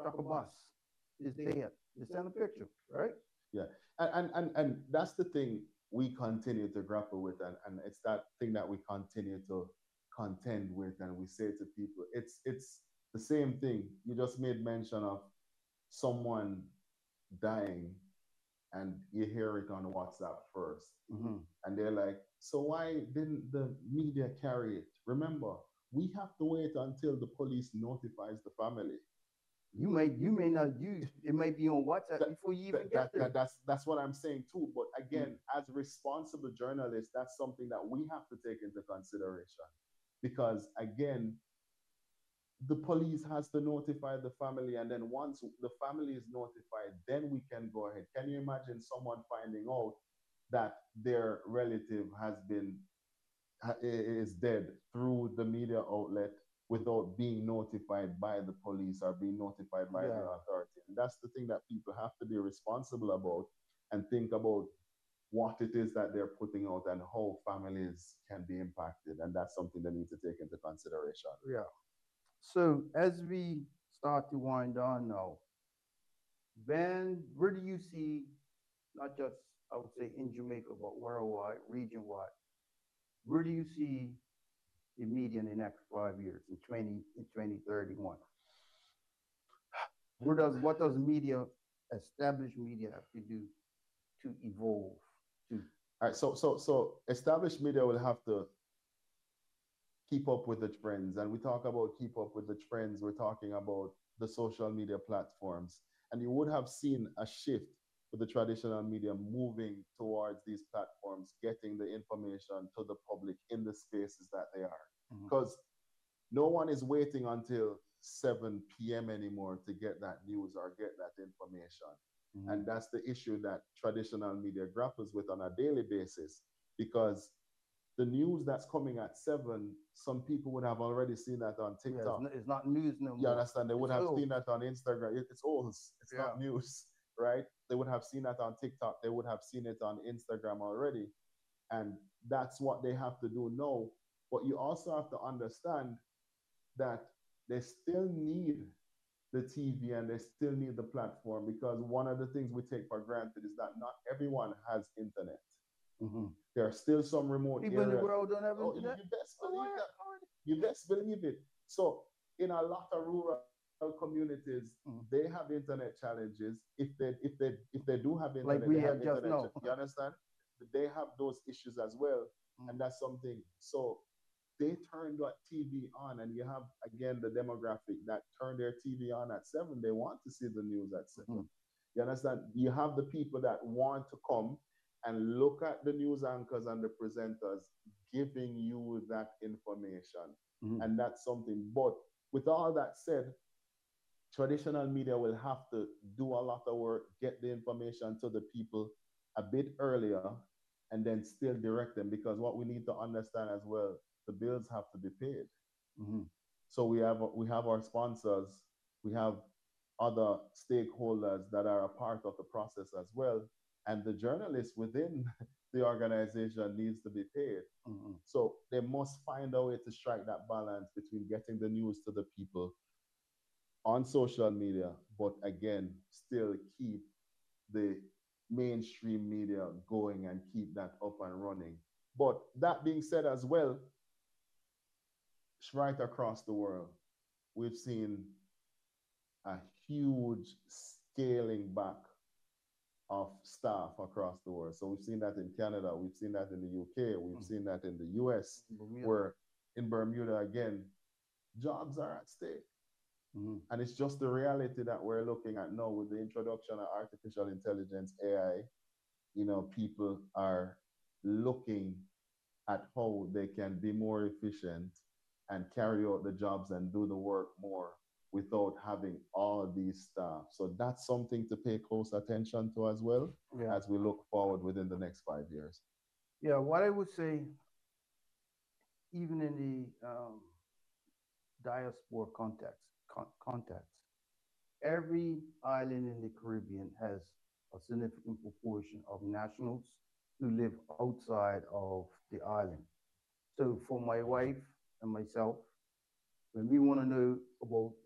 struck a bus. It's dead. They send a picture, right? Yeah. And that's the thing we continue to grapple with, and it's that thing that we continue to contend with, and we say to people, it's the same thing. You just made mention of someone dying, and you hear it on WhatsApp 1st. And they're like, so why didn't the media carry it? Remember, we have to wait until the police notifies the family. You may not use it. May be on WhatsApp before you even get there. That's what I'm saying too. But again, as responsible journalists, that's something that we have to take into consideration, because again, the police has to notify the family, and then once the family is notified, then we can go ahead. Can you imagine someone finding out that their relative is dead through the media outlet without being notified by the police or being notified by the authority? And that's the thing that people have to be responsible about, and think about what it is that they're putting out and how families can be impacted. And that's something they need to take into consideration. Yeah. So as we start to wind down now, Ben, where do you see, not just, I would say, in Jamaica, but worldwide, region-wide, where do you see the media in the next 5 years, in 2031? What does media, established media, have to do to evolve? All right, so established media will have to keep up with the trends. And we talk about keep up with the trends, we're talking about the social media platforms. And you would have seen a shift with the traditional media moving towards these platforms, getting the information to the public in the spaces that they are. Because no one is waiting until 7 p.m. anymore to get that news or get that information. And that's the issue that traditional media grapples with on a daily basis, because the news that's coming at 7, some people would have already seen that on TikTok. Yeah, it's not news no more. You understand? They would have seen that on Instagram. It's old. It's not news, right? They would have seen that on TikTok. They would have seen it on Instagram already. And that's what they have to do now. But you also have to understand that they still need the TV and they still need the platform, because one of the things we take for granted is that not everyone has internet. There are still some remote people areas. In the world don't have internet. You best believe that. You best believe it. So in a lot of rural communities, they have internet challenges. If they do have internet, like we they have just now. You understand? They have those issues as well, and that's something. So they turn that TV on, and you have again the demographic that turn their TV on at 7. They want to see the news at 7. You understand? You have the people that want to come and look at the news anchors and the presenters giving you that information. And that's something. But with all that said, traditional media will have to do a lot of work, get the information to the people a bit earlier, and then still direct them, because what we need to understand as well, the bills have to be paid. So we have our sponsors, we have other stakeholders that are a part of the process as well, and the journalists within the organization needs to be paid. So they must find a way to strike that balance between getting the news to the people on social media, but again, still keep the mainstream media going and keep that up and running. But that being said as well, right across the world, we've seen a huge scaling back of staff across the world. So we've seen that in Canada, we've seen that in the UK, we've seen that in the US, where in Bermuda, again, jobs are at stake. And it's just the reality that we're looking at now with the introduction of artificial intelligence, AI. People are looking at how they can be more efficient and carry out the jobs and do the work more without having all these staff. So that's something to pay close attention to as well, as we look forward within the next 5 years. Yeah, what I would say, even in the diaspora context, every island in the Caribbean has a significant proportion of nationals who live outside of the island. So for my wife and myself, when we want to know about